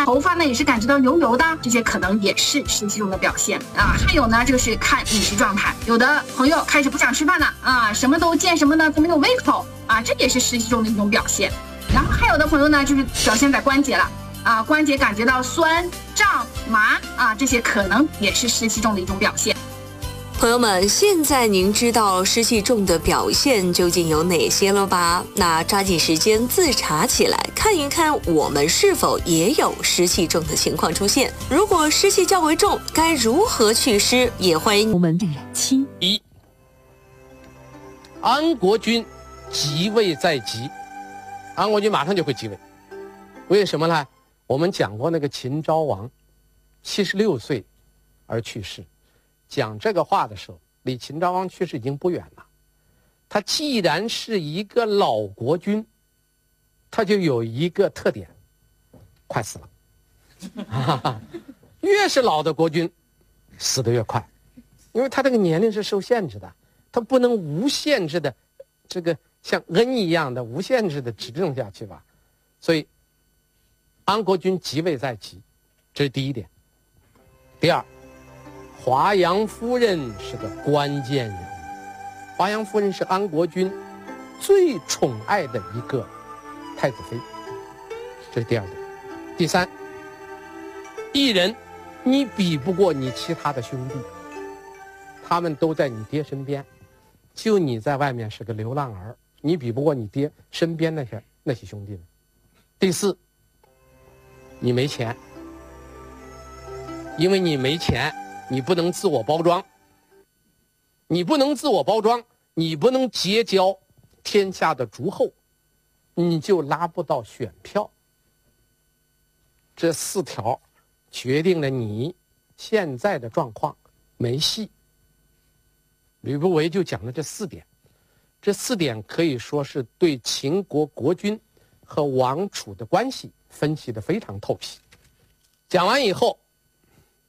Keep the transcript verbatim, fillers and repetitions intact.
头发呢也是感觉到油油的，这些可能也是湿气重的表现啊。还有呢，就是看饮食状态，有的朋友开始不想吃饭了啊，什么都见什么呢都没有胃口啊，这也是湿气重的一种表现。然后还有的朋友呢，就是表现在关节了啊，关节感觉到酸、胀、麻啊，这些可能也是湿气重的一种表现。 朋友们，现在您知道湿气重的表现究竟有哪些了吧？那抓紧时间自查起来，看一看我们是否也有湿气重的情况出现。如果湿气较为重，该如何祛湿？也欢迎我们的亲一，安国君即位在即，安国君马上就会即位。为什么呢？我们讲过那个秦昭王，七十六岁而去世。讲这个话的时候，离秦昭王去世已经不远了。他既然是一个老国君，他就有一个特点，快死了。越是老的国君，死得越快，因为他这个年龄是受限制的，他不能无限制的，这个像恩一样的无限制的执政下去吧。所以，安国君即位在即，这是第一点。第二，华阳夫人是个关键人物。华阳夫人是安国君最宠爱的一个太子妃，这是第二点。第三，一人你比不过你其他的兄弟，他们都在你爹身边，就你在外面是个流浪儿，你比不过你爹身边那些那些兄弟们。第四，你没钱，因为你没钱，你不能自我包装，你不能自我包装，你不能结交天下的诸侯，你就拉不到选票。这四条决定了你现在的状况没戏。吕不韦就讲了这四点，这四点可以说是对秦国国君和王储的关系分析得非常透析。讲完以后，